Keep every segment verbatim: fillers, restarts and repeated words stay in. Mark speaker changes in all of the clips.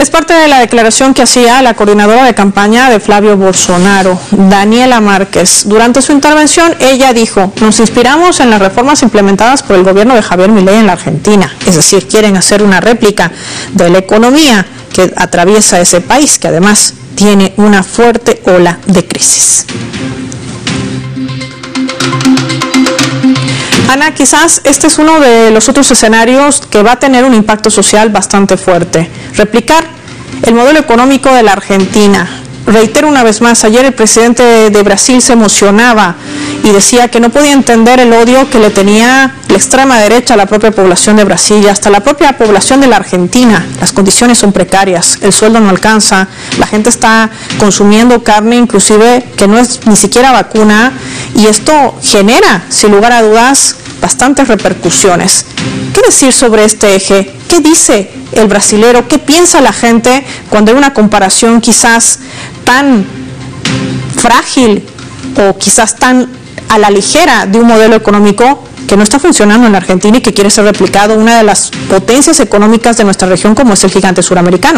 Speaker 1: Es parte de la declaración que hacía la coordinadora de campaña de Flavio Bolsonaro, Daniela Márquez. Durante su intervención, ella dijo: nos inspiramos en las reformas implementadas por el gobierno de Javier Milei en la Argentina. Es decir, quieren hacer una réplica de la economía que atraviesa ese país, que además tiene una fuerte ola de crisis. Ana, quizás este es uno de los otros escenarios que va a tener un impacto social bastante fuerte. Replicar el modelo económico de la Argentina. Reitero una vez más, ayer el presidente de Brasil se emocionaba y decía que no podía entender el odio que le tenía la extrema derecha a la propia población de Brasil y hasta la propia población de la Argentina. Las condiciones son precarias, el sueldo no alcanza, la gente está consumiendo carne inclusive que no es ni siquiera vacuna, y esto genera, sin lugar a dudas, bastantes repercusiones. ¿Qué decir sobre este eje? ¿Qué dice el brasilero? ¿Qué piensa la gente cuando hay una comparación quizás tan frágil o quizás tan a la ligera de un modelo económico que no está funcionando en la Argentina y que quiere ser replicado, una de las potencias económicas de nuestra región como es el gigante suramericano?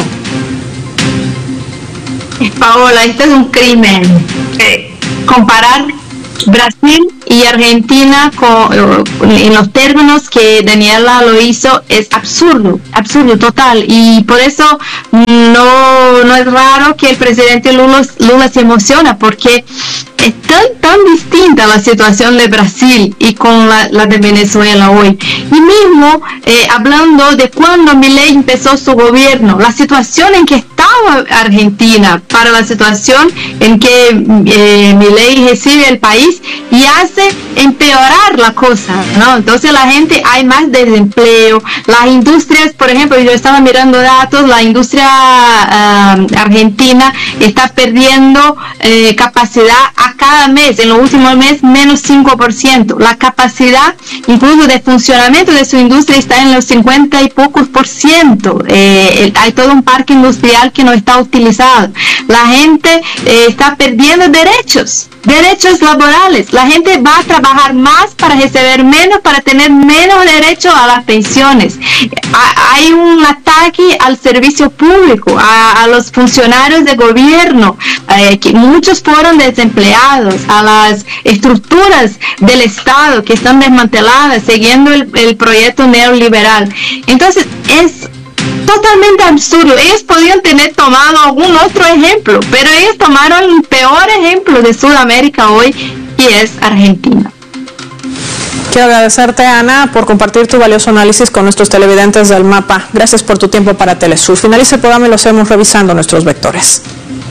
Speaker 2: Paola, este es un crimen. Eh, comparar Brasil y Argentina con, en los términos que Daniela lo hizo es absurdo, absurdo total, y por eso no, no es raro que el presidente Lula, Lula se emociona, porque es tan, tan distinta la situación de Brasil y con la, la de Venezuela hoy. Y mismo eh, hablando de cuando Milei empezó su gobierno, la situación en que estaba Argentina para la situación en que eh, Milei recibe el país y hace empeorar la cosa, ¿no? Entonces la gente, hay más desempleo, las industrias, por ejemplo, yo estaba mirando datos, la industria uh, argentina está perdiendo eh, capacidad a cada mes, en los últimos meses menos cinco por ciento, la capacidad incluso de funcionamiento de su industria está en los cincuenta y pocos por ciento, eh, hay todo un parque industrial que no está utilizado, la gente eh, está perdiendo derechos, derechos laborales, la gente va a trabajar más para recibir menos, para tener menos derecho a las pensiones. Hay un ataque al servicio público, a, a los funcionarios de gobierno, eh, que muchos fueron desempleados, a las estructuras del Estado que están desmanteladas, siguiendo el, el proyecto neoliberal. Entonces, es totalmente absurdo. Ellos podían tener tomado algún otro ejemplo, pero ellos tomaron el peor ejemplo de Sudamérica hoy, y es Argentina.
Speaker 1: Quiero agradecerte, Ana, por compartir tu valioso análisis con nuestros televidentes del Mapa. Gracias por tu tiempo para Telesur. Finaliza el programa y lo hacemos revisando nuestros vectores.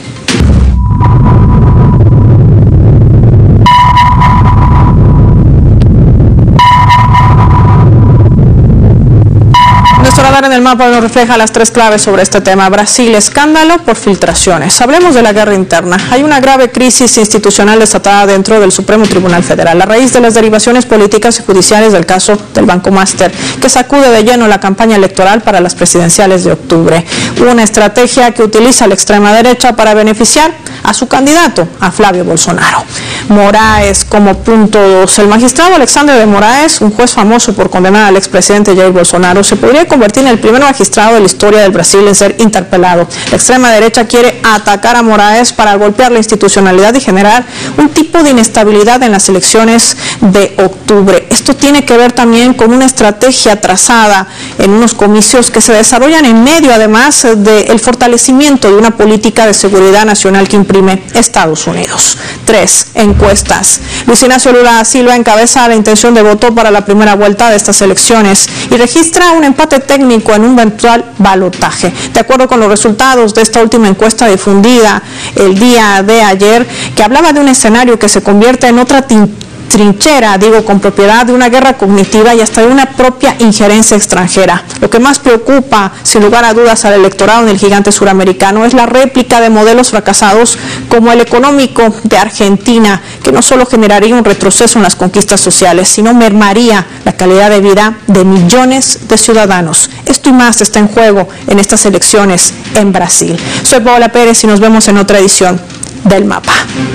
Speaker 1: Nuestro radar en el Mapa nos refleja las tres claves sobre este tema. Brasil, escándalo por filtraciones. Hablemos de la guerra interna. Hay una grave crisis institucional desatada dentro del Supremo Tribunal Federal a raíz de las derivaciones políticas y judiciales del caso del Banco Master, que sacude de lleno la campaña electoral para las presidenciales de octubre. Una estrategia que utiliza la extrema derecha para beneficiar a su candidato, a Flavio Bolsonaro. Moraes como punto dos. El magistrado Alexandre de Moraes, un juez famoso por condenar al expresidente Jair Bolsonaro, se podría convertir en el primer magistrado de la historia del Brasil en ser interpelado. La extrema derecha quiere atacar a Moraes para golpear la institucionalidad y generar un tipo de inestabilidad en las elecciones de octubre. Esto tiene que ver también con una estrategia trazada en unos comicios que se desarrollan en medio, además, del fortalecimiento de una política de seguridad nacional que imprime Estados Unidos. Tres, encuestas. Luis Ignacio Lula da Silva encabeza la intención de voto para la primera vuelta de estas elecciones y registra un empate técnico en un eventual balotaje. De acuerdo con los resultados de esta última encuesta difundida el día de ayer, que hablaba de un escenario que se convierte en otra trinchera, digo con propiedad, de una guerra cognitiva y hasta de una propia injerencia extranjera. Lo que más preocupa, sin lugar a dudas, al electorado en el gigante suramericano es la réplica de modelos fracasados como el económico de Argentina, que no solo generaría un retroceso en las conquistas sociales, sino mermaría la calidad de vida de millones de ciudadanos. Esto y más está en juego en estas elecciones en Brasil. Soy Paola Pérez y nos vemos en otra edición del Mapa.